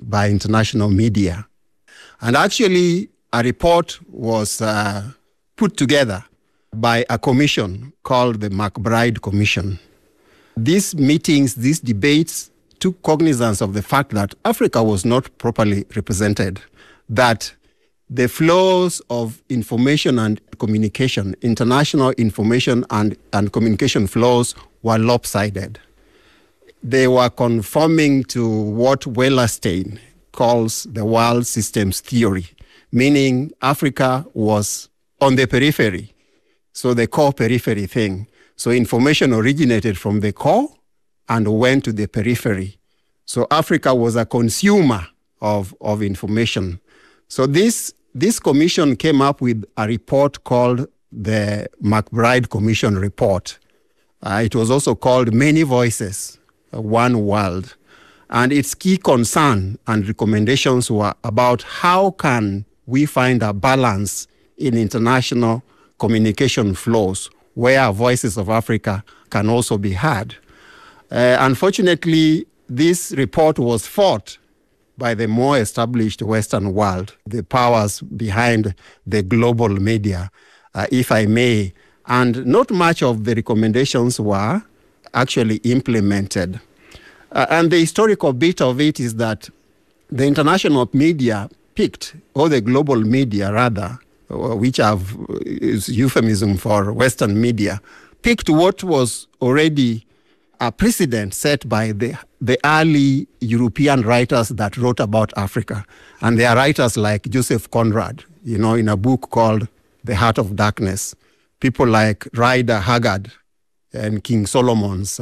by international media. And actually, a report was put together by a commission called the MacBride Commission. These meetings, these debates took cognizance of the fact that Africa was not properly represented, that the flows of information and communication, international information and communication flows were lopsided. They were conforming to what Wellerstein calls the world systems theory, meaning Africa was on the periphery, so the core periphery thing. So information originated from the core and went to the periphery. So Africa was a consumer of information. So this commission came up with a report called the MacBride Commission Report. It was also called Many Voices, One World. And its key concern and recommendations were about how can we find a balance in international communication flows where voices of Africa can also be heard. Unfortunately, this report was fought by the more established Western world, the powers behind the global media, if I may. And not much of the recommendations were actually implemented. And the historical bit of it is that the international media picked, or the global media rather, which is euphemism for Western media, picked what was already a precedent set by the early European writers that wrote about Africa. And there are writers like Joseph Conrad, in a book called The Heart of Darkness. People like Rider Haggard and King Solomon's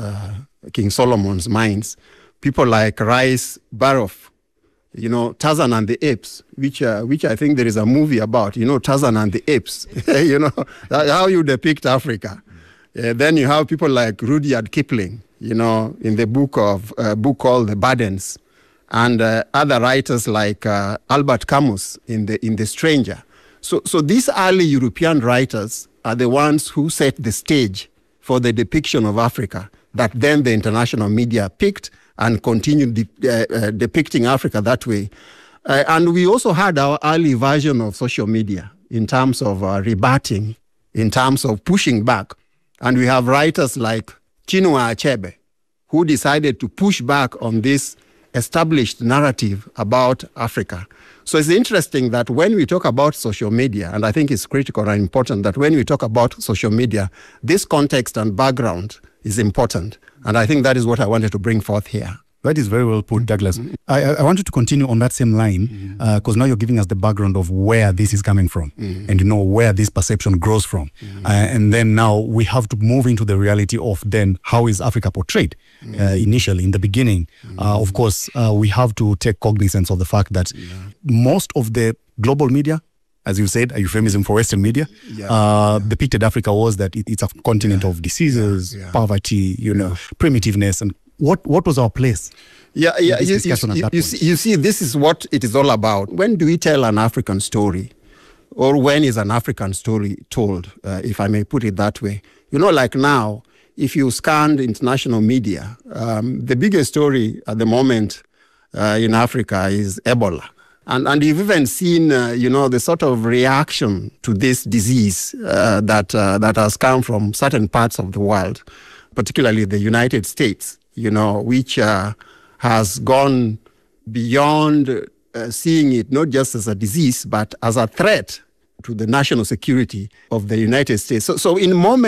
Mines. People like Rice Baroff, Tarzan and the Apes, which I think there is a movie about, Tarzan and the Apes, how you depict Africa. Then you have people like Rudyard Kipling, in the book called The Burdens, and other writers like Albert Camus in The Stranger. So these early European writers are the ones who set the stage for the depiction of Africa that then the international media picked and continued depicting Africa that way. And we also had our early version of social media in terms of rebutting, in terms of pushing back. And we have writers like Chinua Achebe, who decided to push back on this established narrative about Africa. So it's interesting that when we talk about social media, and I think it's critical and important that when we talk about social media, this context and background is important. And I think that is what I wanted to bring forth here. That is very well put, Douglas. Mm-hmm. I wanted to continue on that same line because now you're giving us the background of where this is coming from and where this perception grows from. And then now we have to move into the reality of then how is Africa portrayed initially in the beginning. Of course, we have to take cognizance of the fact that most of the global media, as you said, a euphemism for Western media, depicted Africa was that it's a continent of diseases, poverty, primitiveness, and what was our place? You see, this is what it is all about. When do we tell an African story? Or when is an African story told, if I may put it that way? Like now, if you scan international media, the biggest story at the moment in Africa is Ebola. And you've even seen, the sort of reaction to this disease that has come from certain parts of the world, particularly the United States, which has gone beyond seeing it not just as a disease, but as a threat to the national security of the United States. So in moments